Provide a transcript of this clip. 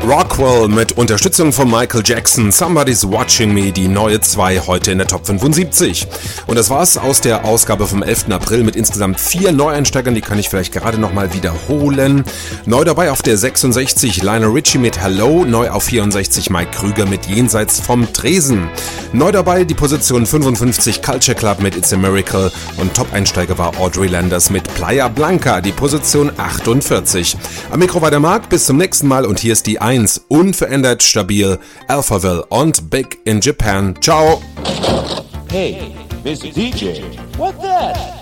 Rockwell mit Unterstützung von Michael Jackson, Somebody's Watching Me, die neue 2 heute in der Top 75. Und das war's aus der Ausgabe vom 11. April mit insgesamt 4 Neueinsteigern, die kann ich vielleicht gerade nochmal wiederholen. Neu dabei auf der 66 Lionel Richie mit Hello, neu auf 64 Mike Krüger mit Jenseits vom Tresen. Neu dabei die Position 55 Culture Club mit It's a Miracle und Top-Einsteiger war Audrey Landers mit Playa Blanca, die Position 48. Am Mikro war der Marc, bis zum nächsten Mal und hier ist die 1, unverändert stabil, Alphaville und Big in Japan. Ciao! Hey, Mr. DJ, what that?